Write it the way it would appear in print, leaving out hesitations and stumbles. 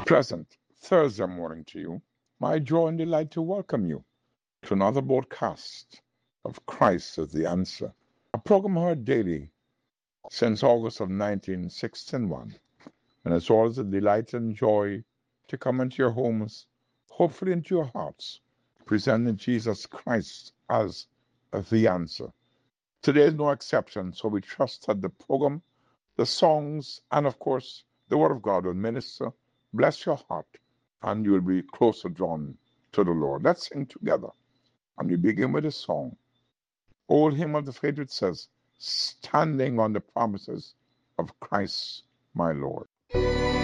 Pleasant Thursday morning to you. My joy and delight to welcome you to another broadcast of Christ as the Answer, a program heard daily since August of 1961. And it's always a delight and joy to come into your homes, hopefully into your hearts, presenting Jesus Christ as the answer. Today is no exception, so we trust that the program, the songs, and of course, the Word of God will minister, bless your heart, and you will be closer drawn to the Lord. Let's sing together. And we begin with a song. Old hymn of the faith which says, Standing on the promises of Christ my Lord.